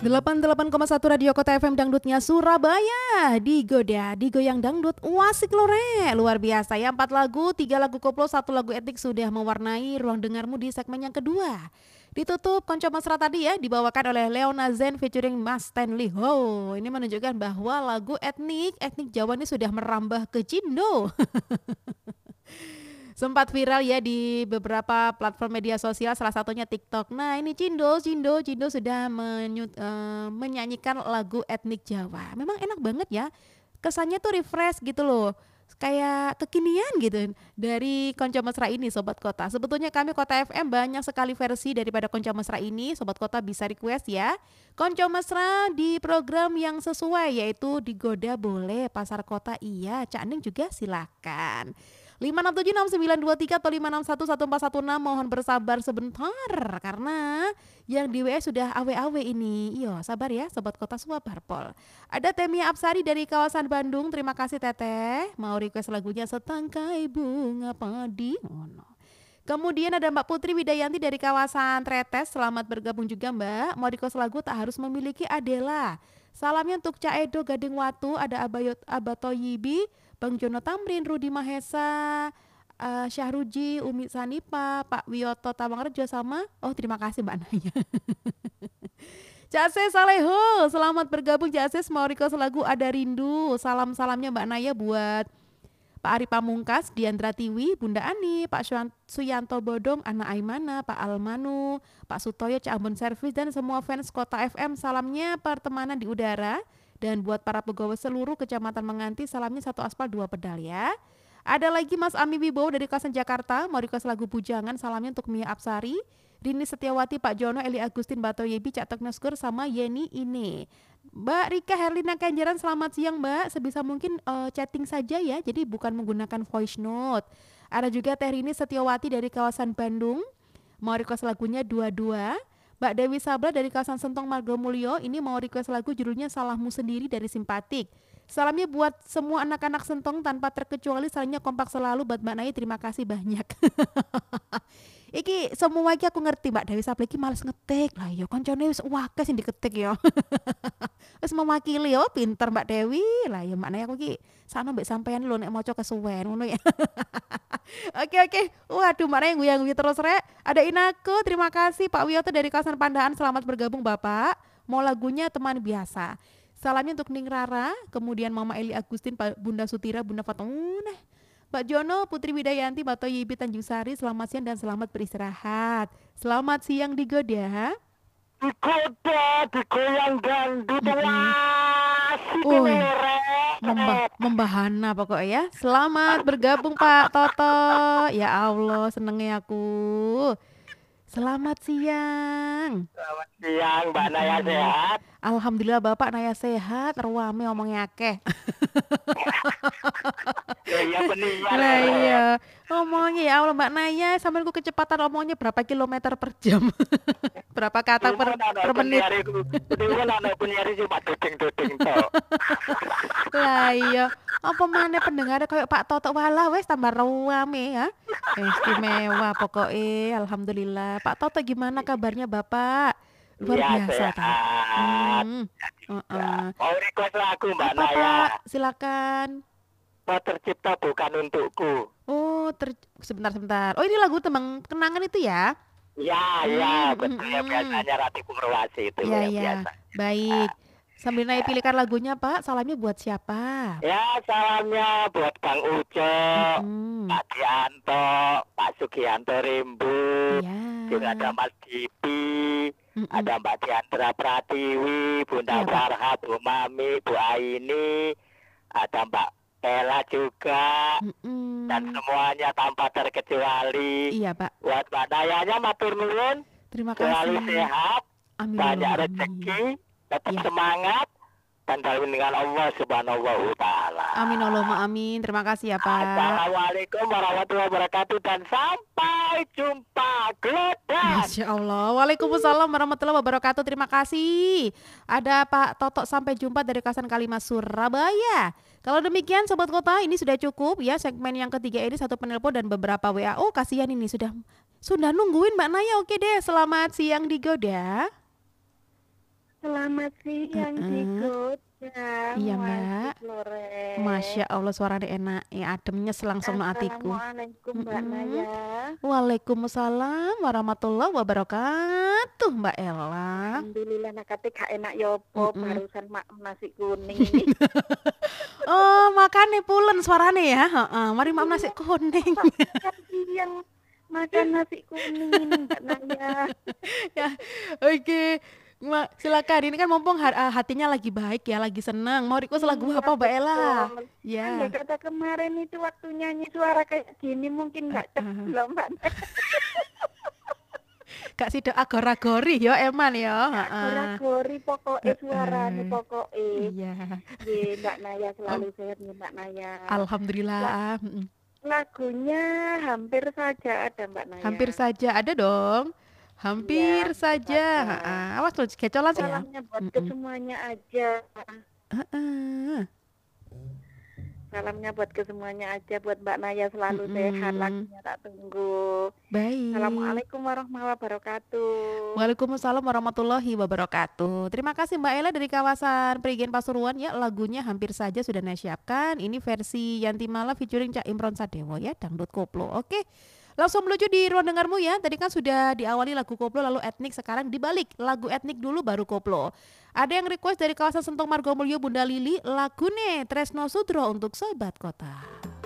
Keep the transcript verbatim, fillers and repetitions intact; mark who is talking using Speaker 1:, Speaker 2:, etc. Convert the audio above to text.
Speaker 1: delapan puluh delapan koma satu Radio Kota F M Dangdutnya Surabaya. Digoda, digoyang dangdut, wasik lore. Luar biasa ya, empat lagu, tiga lagu koplo, satu lagu etik sudah mewarnai ruang dengarmu di segmen yang kedua. Ditutup Konco Mesra tadi ya, dibawakan oleh Leona Zen featuring Mas Stanley Ho. Ini menunjukkan bahwa lagu etnik, etnik Jawa ini sudah merambah ke Cindo. Sempat viral ya di beberapa platform media sosial, salah satunya TikTok. Nah ini Cindo, Cindo, Cindo sudah menyut, uh, menyanyikan lagu etnik Jawa. Memang enak banget ya, kesannya tuh refresh gitu loh, kayak kekinian gitu dari Konco Mesra ini Sobat Kota. Sebetulnya kami Kota F M banyak sekali versi daripada Konco Mesra ini. Sobat Kota bisa request ya Konco Mesra di program yang sesuai, yaitu Digoda boleh, Pasar Kota iya, Cak Ning juga silakan. lima enam tujuh enam sembilan dua tiga atau lima enam satu satu empat satu enam. Mohon bersabar sebentar karena yang di W A sudah awe-awe ini. Iyo sabar ya Sobat Kota semua Barpol. Ada Temia Apsari dari kawasan Bandung. Terima kasih Teteh. Mau request lagunya Setangkai Bunga Padi. Oh no. Kemudian ada Mbak Putri Widayanti dari kawasan Tretes. Selamat bergabung juga Mbak. Mau request lagu Tak Harus Memiliki Adela. Salamnya untuk Ca Edo Gading Watu. Ada Abayot Abatoyibi, Bang Jono Tamrin, Rudi Mahesa, uh, Syahruji, Umi Sanipa, Pak Wiyoto Tawangrejo sama, oh terima kasih Mbak Naya. Cak Ses Saleho, selamat bergabung Cak Ses, mau request lagu Ada Rindu. Salam-salamnya Mbak Naya buat Pak Ari Pamungkas, Diandra Tiwi, Bunda Ani, Pak Suyanto Bodong, Ana Aimana, Pak Almanu, Pak Sutoyo, Cak Ambon Service, dan semua fans Kota F M. Salamnya pertemanan di udara. Dan buat para pegawai seluruh Kecamatan Menganti, salamnya satu aspal dua pedal ya. Ada lagi Mas Ami Wibowo dari kawasan Jakarta, mau request lagu Bujangan. Salamnya untuk Mia Apsari, Rini Setiawati, Pak Jono, Eli Agustin, Bato Yebi, Cak Teknoskur, sama Yeni ini. Mbak Rika Herlina Kenjeran, selamat siang Mbak. Sebisa mungkin uh, chatting saja ya, jadi bukan menggunakan voice note. Ada juga Teh Rini Setiawati dari kawasan Bandung, mau request lagunya Dua-Dua. Mbak Dewi Sabla dari kawasan Sentong Margomulyo ini mau request lagu judulnya Salahmu Sendiri dari Simpatik. Salamnya buat semua anak-anak Sentong tanpa terkecuali, salamnya kompak selalu buat Mbak Nai, terima kasih banyak. Iki semua iki aku ngerti Mbak Dewi Sabla iki males ngetik lah ya, koncone wis akeh sing diketik ya. Wis mewakili yo, pinter Mbak Dewi lah ya Mbak Nai, aku iki sakno mbek sampean lho nek maca kesuwen ngono ya. Oke oke, waduh Mbak Nai nguyang-nguyi terus rek. Ada Inako, terima kasih Pak Wiyoto dari kawasan Pandaan, selamat bergabung Bapak. Mau lagunya Teman Biasa. Salamnya untuk Ning Rara, kemudian Mama Eli Agustin, Bunda Sutira, Bunda Fatuna, Pak Jono, Putri Widayanti, Bato Yibi Tanjung Sari, selamat siang dan selamat beristirahat. Selamat siang Digoda.
Speaker 2: Digoda, digoyang dangdut wasik lore.
Speaker 1: Membah, membahana pokoknya ya. Selamat bergabung Pak Toto. Ya Allah, senengnya aku. Selamat siang.
Speaker 2: Selamat siang Mbak Naya, sehat?
Speaker 1: Alhamdulillah Bapak Naya sehat, ruame omongnya akeh.
Speaker 2: Ya iya peninggal.
Speaker 1: Lah iya, ngomongnya ya Allah Mbak Naya, sampean ku kecepatan omongnya berapa kilometer per jam? Berapa kata per, per menit?
Speaker 2: Kudu ana penyiar cuma dodeng-dodeng tok.
Speaker 1: Lah iya, apa maneh pendengar kayak Pak Toto walah wes tambah ruame ya. Istimewa pokoknya, alhamdulillah. Pak Toto gimana kabarnya Bapak? Luar
Speaker 2: ya,
Speaker 1: biasa
Speaker 2: sehat.
Speaker 1: Hmm.
Speaker 2: Uh-uh. Mau request lagu Mbak
Speaker 1: apa,
Speaker 2: Naya?
Speaker 1: Pak? Silakan.
Speaker 2: Kau tercipta bukan untukku.
Speaker 1: Oh, ter... sebentar sebentar. Oh, ini lagu Temang Kenangan itu ya?
Speaker 2: Ya, ya,
Speaker 1: hmm,
Speaker 2: betul
Speaker 1: hmm,
Speaker 2: ya,
Speaker 1: hmm.
Speaker 2: biasanya Rati Kumrawasi itu
Speaker 1: ya,
Speaker 2: ya,
Speaker 1: ya.
Speaker 2: biasa.
Speaker 1: Baik. Sambil Naya pilihkan lagunya Pak, salamnya buat siapa?
Speaker 2: Ya, salamnya buat Bang Ujo,
Speaker 1: hmm.
Speaker 2: Pak Dianto, Pak Sugianto Rimbu,
Speaker 1: ya.
Speaker 2: juga ada Mas Dipi,
Speaker 1: Mm-mm.
Speaker 2: ada Mbak Diandra Pratiwi, Bunda
Speaker 1: ya,
Speaker 2: Farha, Bu Mami, Bu Aini, ada Mbak Ella juga,
Speaker 1: Mm-mm.
Speaker 2: dan semuanya tanpa terkecuali.
Speaker 1: Iya Pak.
Speaker 2: Buat Mbak Nayanya matur nuwun,
Speaker 1: terima kasih.
Speaker 2: selalu sehat,
Speaker 1: amin,
Speaker 2: banyak
Speaker 1: amin.
Speaker 2: rezeki, tetap
Speaker 1: ya.
Speaker 2: semangat, dan dalam dengan Allah Subhanahu wa Ta'ala.
Speaker 1: Amin Allahumma amin. Terima kasih ya Pak.
Speaker 2: Assalamualaikum warahmatullahi wabarakatuh dan sampai jumpa Glodan.
Speaker 1: Masya Allah. Waalaikumsalam warahmatullahi wabarakatuh. Terima kasih. Ada Pak Toto, sampai jumpa dari kawasan Kalimas Surabaya. Kalau demikian Sobat Kota, ini sudah cukup ya segmen yang ketiga ini, satu penelpon dan beberapa W A. Oh kasihan ini sudah sudah nungguin Mbak Naya. Oke deh, selamat siang Digoda.
Speaker 3: Selamat Selamat siang
Speaker 1: Heeh.
Speaker 3: Cigojang,
Speaker 1: Iya, Mbak.
Speaker 3: Wasis Lore.
Speaker 1: Masya Allah suaranya enak, ya adem nyes langsung no atiku.
Speaker 3: Assalamualaikum Mbak
Speaker 1: Mm-mm.
Speaker 3: Naya.
Speaker 1: Waalaikumsalam warahmatullahi wabarakatuh, Mbak Ella.
Speaker 3: Alhamdulillah nakate gak enak ya apa
Speaker 1: Mm-mm.
Speaker 3: barusan mak nasi kuning ini.
Speaker 1: Oh, makane pulen suarane ya. Heeh, mari maaf nasi
Speaker 3: Iya,
Speaker 1: kuning.
Speaker 3: kan siang makan nasi kuning ini Mbak Naya.
Speaker 1: Ya, oke. Ma, silakan. Ini kan mumpung ha- ah, hatinya lagi baik ya, lagi senang. Mau request lagu
Speaker 3: Iya
Speaker 1: apa, Mbak Ella?
Speaker 3: betul. Andai
Speaker 1: Ya.
Speaker 3: kata kemarin itu waktu nyanyi suara kayak gini mungkin nggak cepet
Speaker 1: Heeh.
Speaker 3: loh Mbak Naya.
Speaker 1: Kak Sido agor-agori ya Eman ya.
Speaker 3: Gak
Speaker 1: Heeh.
Speaker 3: gora-gori pokoknya suaranya
Speaker 1: Heeh.
Speaker 3: pokoknya.
Speaker 1: Iya.
Speaker 3: Nggih, Mbak Naya
Speaker 1: Oh,
Speaker 3: selalu sehat nih Mbak Naya. La-
Speaker 1: alhamdulillah. Mm-mm.
Speaker 3: lagunya hampir saja ada Mbak Naya.
Speaker 1: Hampir saja ada dong.
Speaker 3: Iya,
Speaker 1: Hampir
Speaker 3: hampir
Speaker 1: saja.
Speaker 3: saja.
Speaker 1: Heeh. Awas loh, kecolan saya.
Speaker 3: Salamnya buat ke
Speaker 1: Mm-mm.
Speaker 3: semuanya aja.
Speaker 1: Heeh.
Speaker 3: Salamnya buat ke semuanya aja, buat Mbak Naya selalu sehat.
Speaker 1: Mm-mm.
Speaker 3: Lagunya tak tunggu.
Speaker 1: Baik.
Speaker 3: Assalamualaikum warahmatullahi wabarakatuh.
Speaker 1: Waalaikumsalam warahmatullahi wabarakatuh. Terima kasih Mbak Ella dari kawasan Prigen Pasuruan ya. Lagunya hampir saja sudah saya siapkan. Ini versi Yanti Mala featuring Cak Imron Sadewo ya, dangdut koplo. Oke. Langsung menuju di ruang dengarmu ya. Tadi kan sudah diawali lagu koplo lalu etnik, sekarang dibalik. Lagu etnik dulu baru koplo. Ada yang request dari kawasan Sentung Margomulyo Bunda Lili, lagu nih Tresno Sudro untuk Sobat Kota.